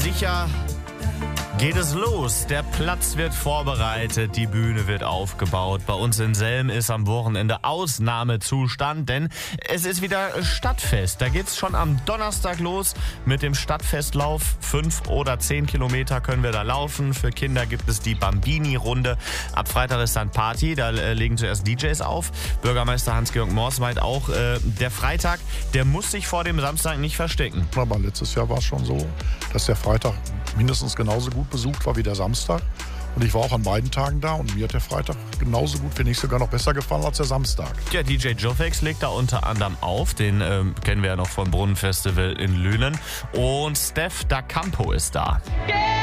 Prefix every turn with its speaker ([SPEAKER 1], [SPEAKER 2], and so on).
[SPEAKER 1] sicher geht es los. Der Platz wird vorbereitet, die Bühne wird aufgebaut. Bei uns in Selm ist am Wochenende Ausnahmezustand, denn es ist wieder Stadtfest. Da geht's schon am Donnerstag los mit dem Stadtfestlauf. 5 oder 10 Kilometer können wir da laufen. Für Kinder gibt es die Bambini-Runde. Ab Freitag ist dann Party, da legen zuerst DJs auf. Bürgermeister Hans-Georg Mors meint auch, der Freitag, der muss sich vor dem Samstag nicht verstecken.
[SPEAKER 2] Aber letztes Jahr war es schon so, dass der Freitag mindestens genauso gut besucht war wie der Samstag. Und ich war auch an beiden Tagen da und mir hat der Freitag genauso gut, wenn nicht sogar noch besser gefallen als der Samstag.
[SPEAKER 1] Ja, DJ Jofex legt da unter anderem auf. Den kennen wir ja noch vom Brunnenfestival in Lünen. Und Steph Da Campo ist da.